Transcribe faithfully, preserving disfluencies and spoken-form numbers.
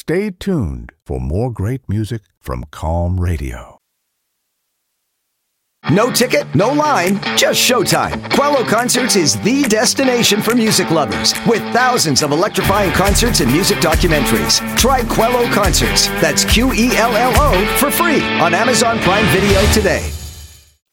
Stay tuned for more great music from Calm Radio. No ticket, no line, just showtime. Quello Concerts is the destination for music lovers with thousands of electrifying concerts and music documentaries. Try Quello Concerts, that's Q E L L O, for free on Amazon Prime Video today.